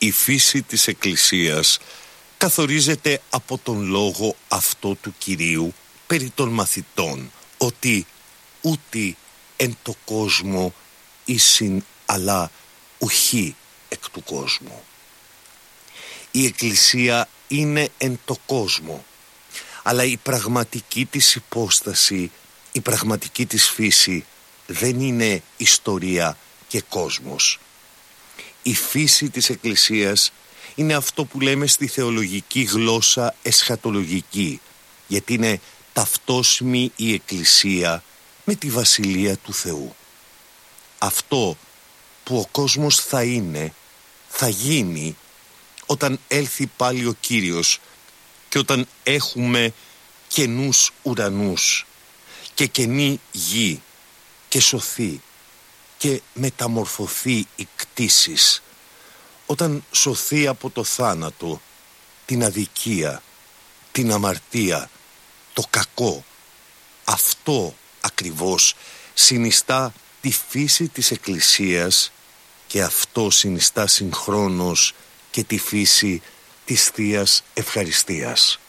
Η φύση της Εκκλησίας καθορίζεται από τον λόγο αυτό του Κυρίου περί των μαθητών, ότι ούτι εν το κόσμο ήσιν αλλά ουχή εκ του κόσμου. Η Εκκλησία είναι εν το κόσμο, αλλά η πραγματική της υπόσταση, η πραγματική της φύση δεν είναι ιστορία και κόσμος. Η φύση της Εκκλησίας είναι αυτό που λέμε στη θεολογική γλώσσα εσχατολογική, γιατί είναι ταυτόσιμη η Εκκλησία με τη Βασιλεία του Θεού. Αυτό που ο κόσμος θα είναι, θα γίνει όταν έλθει πάλι ο Κύριος και όταν έχουμε καινούς ουρανούς και καινή γη και σωθεί και μεταμορφωθεί η κτίσης, όταν σωθεί από το θάνατο, την αδικία, την αμαρτία, το κακό. Αυτό ακριβώς συνιστά τη φύση της Εκκλησίας και αυτό συνιστά συγχρόνως και τη φύση της Θείας Ευχαριστίας.